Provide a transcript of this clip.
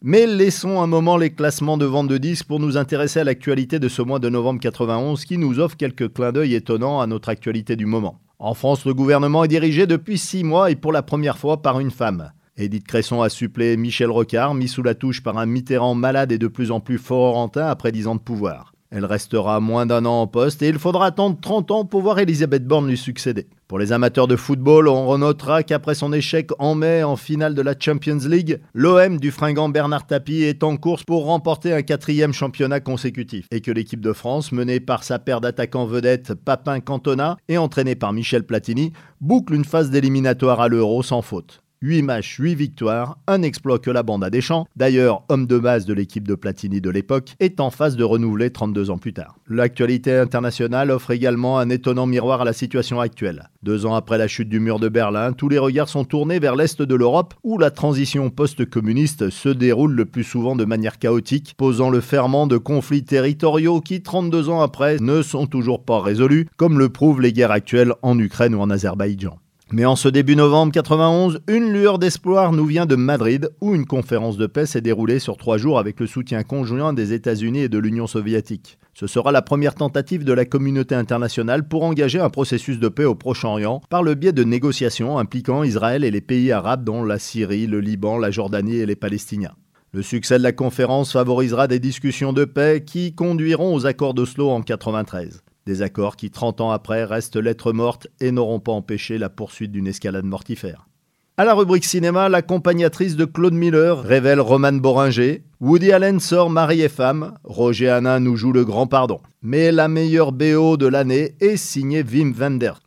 Mais laissons un moment les classements de vente de disques pour nous intéresser à l'actualité de ce mois de novembre 91 qui nous offre quelques clins d'œil étonnants à notre actualité du moment. En France, le gouvernement est dirigé depuis 6 mois et pour la première fois par une femme. Édith Cresson a suppléé Michel Rocard, mis sous la touche par un Mitterrand malade et de plus en plus fororantin après 10 ans de pouvoir. Elle restera moins d'1 an en poste et il faudra attendre 30 ans pour voir Elisabeth Borne lui succéder. Pour les amateurs de football, on renotera qu'après son échec en mai en finale de la Champions League, l'OM du fringant Bernard Tapie est en course pour remporter un 4e championnat consécutif et que l'équipe de France, menée par sa paire d'attaquants vedettes Papin Cantona et entraînée par Michel Platini, boucle une phase d'éliminatoire à l'Euro sans faute. 8 matchs, 8 victoires, un exploit que la bande a Deschamps, d'ailleurs homme de base de l'équipe de Platini de l'époque, est en phase de renouveler 32 ans plus tard. L'actualité internationale offre également un étonnant miroir à la situation actuelle. 2 ans après la chute du mur de Berlin, tous les regards sont tournés vers l'Est de l'Europe, où la transition post-communiste se déroule le plus souvent de manière chaotique, posant le ferment de conflits territoriaux qui, 32 ans après, ne sont toujours pas résolus, comme le prouvent les guerres actuelles en Ukraine ou en Azerbaïdjan. Mais en ce début novembre 91, une lueur d'espoir nous vient de Madrid, où une conférence de paix s'est déroulée sur 3 jours avec le soutien conjoint des États-Unis et de l'Union soviétique. Ce sera la première tentative de la communauté internationale pour engager un processus de paix au Proche-Orient par le biais de négociations impliquant Israël et les pays arabes dont la Syrie, le Liban, la Jordanie et les Palestiniens. Le succès de la conférence favorisera des discussions de paix qui conduiront aux accords d'Oslo en 93. Des accords qui, 30 ans après, restent lettre morte et n'auront pas empêché la poursuite d'une escalade mortifère. À la rubrique cinéma, l'accompagnatrice de Claude Miller révèle Romane Boringer, Woody Allen sort Mari et femme, Roger Hanin nous joue Le Grand Pardon. Mais la meilleure BO de l'année est signée Wim Wenders.